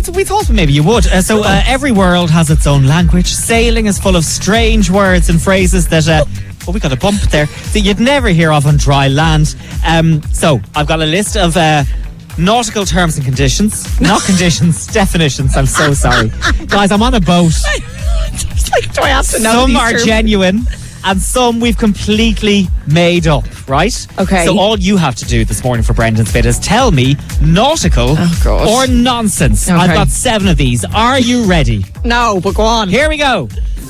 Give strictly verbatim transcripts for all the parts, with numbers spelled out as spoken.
we thought maybe you would. Uh, so uh, every world has its own language. Sailing is full of strange words and phrases that... Uh, oh, we got a bump there. That you'd never hear of on dry land. Um, so I've got a list of... Uh, nautical terms and conditions. Not conditions, definitions. I'm so sorry. Guys, I'm on a boat. It's like, do I have to know Some these are terms? genuine and some we've completely made up, right? Okay. So all you have to do this morning for Brendan's bit is tell me nautical Oh, God. or nonsense. Okay. I've got seven of these. Are you ready? No, but go on. Here we go.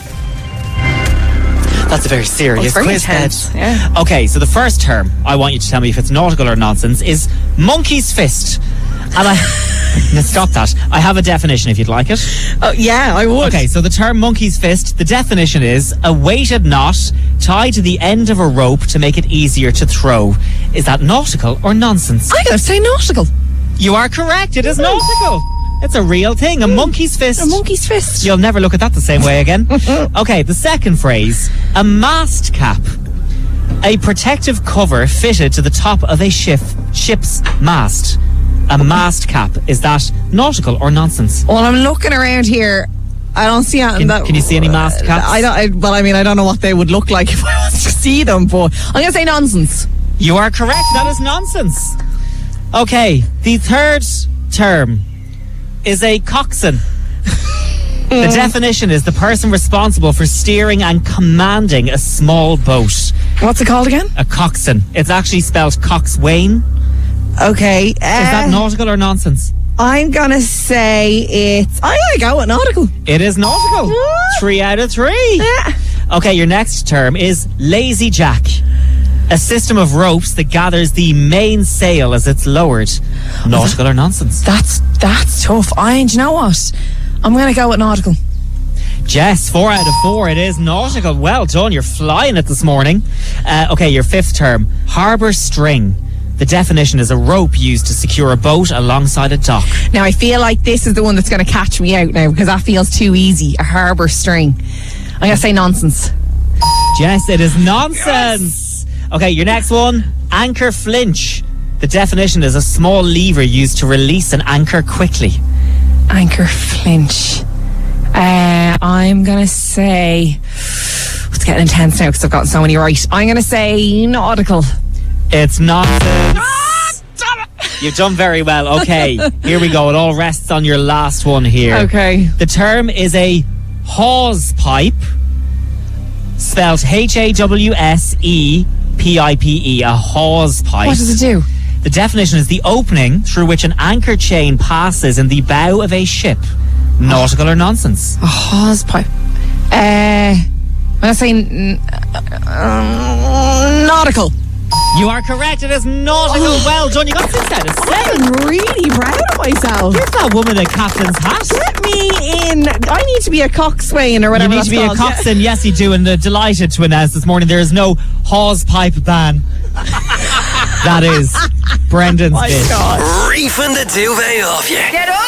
That's a very serious Oh, it's very quiz, intense, Ed. yeah. Okay, so the first term I want you to tell me if it's nautical or nonsense is monkey's fist. And I... Now stop that. I have a definition if you'd like it. Oh, yeah, I would. Okay, so the term monkey's fist, the definition is a weighted knot tied to the end of a rope to make it easier to throw. Is that nautical or nonsense? I gotta say nautical. You are correct. It is nautical. It's a real thing. A monkey's fist. A monkey's fist. You'll never look at that the same way again. Okay, the second phrase, a mast cap. A protective cover fitted to the top of a ship, ship's mast. A mast cap. Is that nautical or nonsense? Well, I'm looking around here. I don't see anything Can, that. can you see any mast caps? I don't. I, well, I mean, I don't know what they would look like if I was to see them, but I'm gonna say nonsense. You are correct. That is nonsense. Okay, the third term is a coxswain. The definition is the person responsible for steering and commanding a small boat. What's it called again? A coxswain. It's actually spelled coxswain. Okay. Uh, Is that nautical or nonsense? I'm gonna say it's. I'm gonna go with nautical. It is nautical. What? Three out of three. Yeah. Okay, your next term is lazy jack. A system of ropes that gathers the main sail as it's lowered. Nautical or nonsense? That's that's tough. I. Do you know what? I'm gonna go with nautical. Jess, four out of four. It is nautical. Well done. You're flying it this morning. Uh, okay, your fifth term, harbour string. The definition is a rope used to secure a boat alongside a dock. Now I feel like this is the one that's gonna catch me out now because that feels too easy. A harbour string. I'm gonna say nonsense. Jess, it is nonsense. Okay, your next one, anchor flinch. The definition is a small lever used to release an anchor quickly. Anchor flinch. Uh, I'm gonna say. It's getting intense now because I've gotten so many right. I'm gonna say nautical. It's nonsense. You've done very well. Okay, here we go. It all rests on your last one here. Okay. The term is a hawse pipe, spelled H A W S E P I P E. A hawse pipe. What does it do? The definition is the opening through which an anchor chain passes in the bow of a ship. Nautical or nonsense? A hawse pipe. Uh, I'm gonna say n- uh, nautical. You are correct. It is nautical. Well done. You got six out of seven. I'm really proud of myself. Give that woman a captain's hat. Get me in. I need to be a coxswain or You whatever. need that's to be a called. coxswain. Yes, you do. And uh, delighted to announce this morning there is no hawse pipe ban. That is Brendan's My bit. God. Reefing the duvet off you. Get up.